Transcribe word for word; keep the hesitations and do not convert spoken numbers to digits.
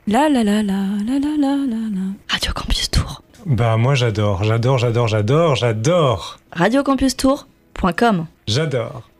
La la la la la la la la la. Radio Campus Tour. Bah moi j'adore, j'adore, j'adore, j'adore, j'adore. radio campus tour point com. J'adore.